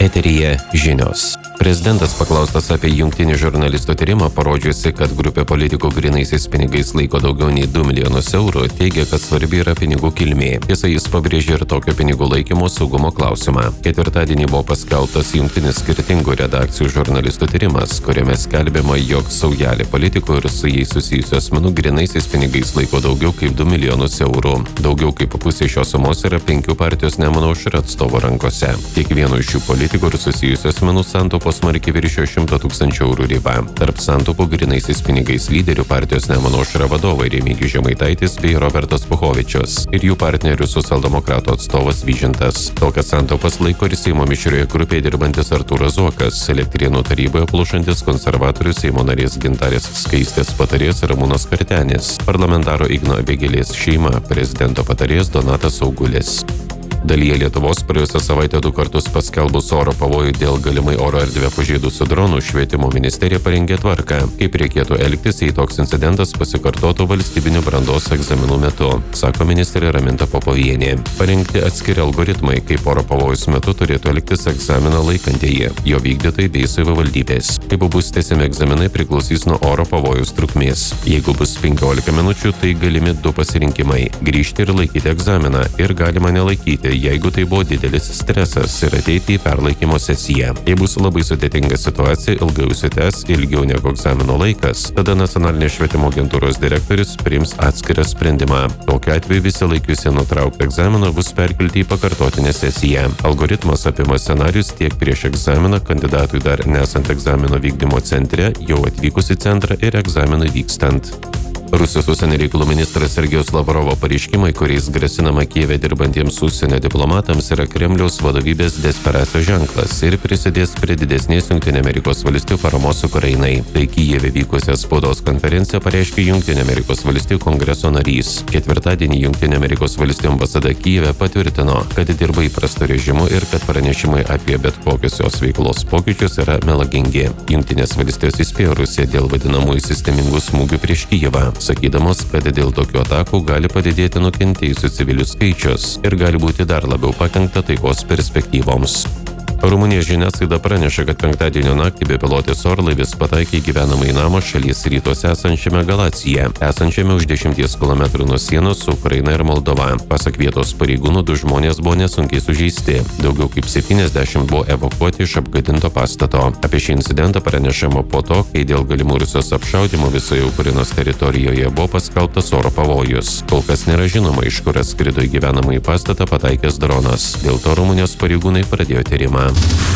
Eteryje žinios. Prezidentas paklaustas apie jungtinį žurnalistų tyrimą, parodžiusi, kad grupė politikų grynaisiais pinigais laiko daugiau nei 2 milijonus eurų, teigia, kad svarbi yra pinigų kilmė. Tiesa, jis pabrėžė ir tokio pinigų laikymo saugumo klausimą. Ketvirtadienį buvo paskelbtas jungtinis skirtingų redakcijų žurnalistų tyrimas, kuriame skelbiama, jog saujelė politikų ir su jais susijusių asmenų grynaisiais pinigais laiko daugiau kaip 2 milijonus eurų. Daugiau kaip pusė šios sumos yra 5 partijos Nemuno aušra atstovo rankose. Kiekvieno iš šių politikų ir susijusių asmenų santaupos smarkiai viršijo 100 000 eurų ribą. Tarp santaupų grynaisiais pinigais lyderių partijos Nemuno aušra vadovai Remigijus Žemaitaitis bei Robertas Puchovičius ir jų partnerių socialdemokratų atstovas Vyžintas. Tokias santaupas laiko ir Seimo mišrioje grupėje dirbantis Artūras Zuokas, Elektrėnų taryboje plušantis konservatorių Seimo narės Gintarės Skaistės patarėjas Ramūnas Kartenis, parlamentaro Igno Vėgėlės šeima, prezidento patarėjas Donatas Augulis. Dalyje Lietuvos praėjusią savaitę 2 kartus paskelbus oro pavojų dėl galimai oro erdvę pažeidusių dronų, Švietimo ministerija parengė tvarką, kaip reikėtų elgtis, jei toks incidentas pasikartotų valstybinių brandos egzaminų metu, sako ministrė Raminta Popovienė. Parengti atskiri algoritmai, kaip oro pavojus metu turėtų elgtis egzaminą laikantieji, jo vykdytojai bei savivaldybės. Kaip bus tęsiami egzaminai, priklausys nuo oro pavojus trukmės. Jeigu bus 15 minučių, tai galimi 2 pasirinkimai – grįžti ir laikyti egzaminą ir galima nelaikyti, jeigu tai buvo didelis stresas ir ateiti į perlaikymo sesiją. Jei bus labai sudėtinga situacija, ilgai užsitęs ilgiau negu egzamino laikas, tada Nacionalinės švietimo agentūros direktorius priims atskirą sprendimą. Tokiu atveju visi laikiusi nutraukti egzaminą bus perkelti į pakartotinę sesiją. Algoritmas apima scenarius tiek prieš egzaminą, kandidatui dar nesant egzamino vykdymo centre, jau atvykus į centrą ir egzaminui vykstant. Rusijos užsienio reikalų ministras Sergejus Lavrovo pareiškimai, kuriais grasinama Kijeve dirbantiems užsienio diplomatams, yra Kremliaus vadovybės desperacijos ženklas ir prisidės prie didesnės Jungtinių Amerikos valstijų paramos Ukrainai. Tai Kijeve vykusią spaudos konferenciją pareiškė Jungtinių Amerikos valstijų kongreso narys. Ketvirtadienį Jungtinių Amerikos valstijų ambasada Kijeve patvirtino, kad dirba įprastu režimu ir kad pranešimai apie bet kokius jos veiklos pokyčius yra melagingi. Jungtinės valstijos įspėjo Rusiją dėl vadinamųjų sistemingų smūgių prieš Kijevą, sakydamos, kad dėl tokių atakų gali padidėti nukentėjusių civilių skaičius ir gali būti dar labiau pakenkta taikos perspektyvoms. Rumunijos žiniasklaida praneša, kad penktadienio naktį bepilotės orlaivis pataikė į gyvenamąjį namą šalies rytuose esančiame Galacijoje, esančiame už 10 km nuo sienos su Ukraina ir Moldova. Pasak vietos pareigūnų, 2 žmonės buvo nesunkiai sužeisti. Daugiau kaip 70 buvo evakuoti iš apgadinto pastato. Apie šį incidentą pranešama po to, kai dėl galimų Rusijos apšaudymų visoje Ukrainos teritorijoje buvo paskelbtas oro pavojus. Kol kas nėra žinoma, iš kur atskrido į gyvenamąjį pastatą pataikęs dronas. Dėl to Rumunijos pareigūnai pradėjo tyrimą.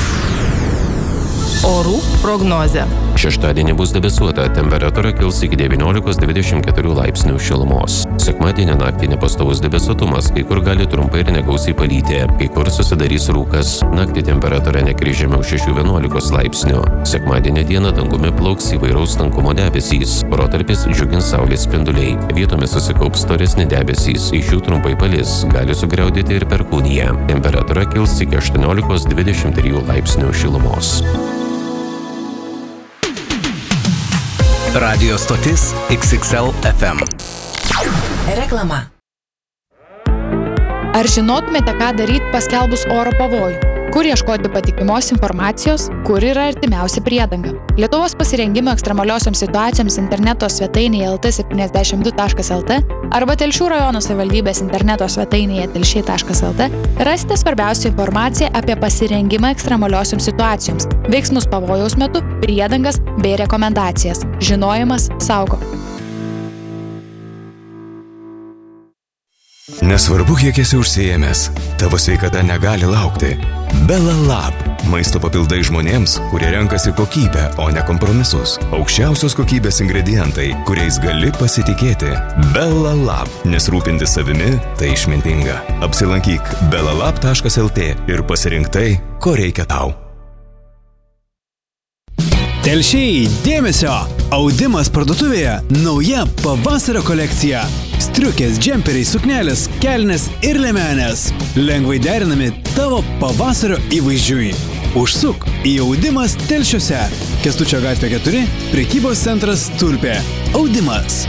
Orų prognozė. Šeštadienį bus debesuota, temperatūra kils iki 19–24 laipsnių šilumos. Sekmadienį naktį nepastovus debesuotumas, kai kur gali trumpai ir negausiai palyti, kai kur susidarys rūkas. Naktį temperatūra nekris žemiau 6–11 laipsnių. Sekmadienį dieną dangumi plauks įvairaus tankumo debesys, protarpiais džiugins saulės spinduliai. Vietomis susikaups storesni debesys, iš jų trumpai palis, gali sugriaudėti ir perkūnija. Temperatūra kils iki 18–23 laipsnių šilumos. Radio stotis XXL FM. Reklama. Ar žinotumėte, ką daryti paskelbus oro pavojų? Kur ieškoti patikimos informacijos, kur yra artimiausia priedanga? Lietuvos pasirengimo ekstremaliosioms situacijoms interneto svetainėje lt72.lt arba Telšių rajono savivaldybės interneto svetainėje telšiai.lt rasite svarbiausią informaciją apie pasirengimą ekstremaliosioms situacijoms, veiksmus pavojaus metu, priedangas bei rekomendacijas. Žinojimas saugo. Nesvarbu, kiek esi užsiėmęs, tavo sveikata negali laukti. Bella Lab – maisto papildai žmonėms, kurie renkasi kokybę, o ne kompromisus. Aukščiausios kokybės ingredientai, kuriais gali pasitikėti. Bella Lab – nes rūpintis savimi – tai išmintinga. Apsilankyk bellalab.lt ir pasirink tai, ko reikia tau. Telšiai, dėmesio! Audimas parduotuvėje – nauja pavasario kolekcija. Striukės, džemperiai, suknelės, kelnės ir liemenės. Lengvai derinami tavo pavasario įvaizdžiui. Užsuk į Audimas Telšiuose. Kęstučio gatvė 4, prekybos centras Tulpė. Audimas.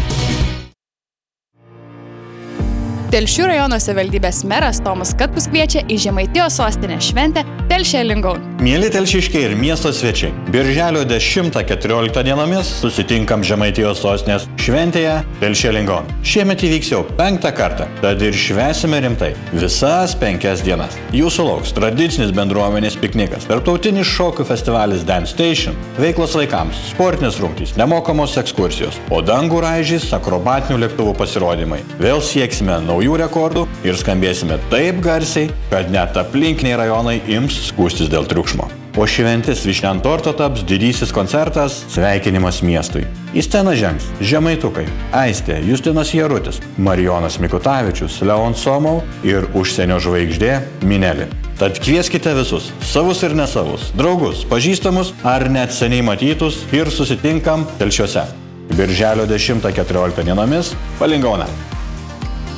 Telšių rajono savivaldybės meras Tomas Katkus kviečia į Žemaitijos sostinės šventę Telšia Lingaun. Mieli telšiškiai ir miesto svečiai, birželio 10-14 dienomis susitinkam Žemaitijos sostinės šventėje Telšiai Lingon. Šiemet įvyks jau 5. kartą, tad ir švęsime rimtai visas 5 dienas. Jūsų lauks tradicinis bendruomenės piknikas, tarptautinis šokių festivalis Dance Station, veiklos vaikams, sportinės rungtys, nemokamos ekskursijos, o dangų raižys akrobatinių lėktuvų pasirodymai. Vėl sieksime naujų rekordų ir skambėsime taip garsiai, kad net aplinkiniai rajonai ims skųstis dėl triukšmo. O šventis vyšnia ant torto taps didysis koncertas Sveikinimas miestui. Į sceną žengs žemaitukai Aistė Justinas Jarutis, Marijonas Mikutavičius, Leon Somov ir užsienio žvaigždė Minelė. Tad kvieskite visus, savus ir nesavus, draugus, pažįstamus ar net seniai matytus ir susitinkam Telšiuose. Birželio 10-14 dienomis Palingauna.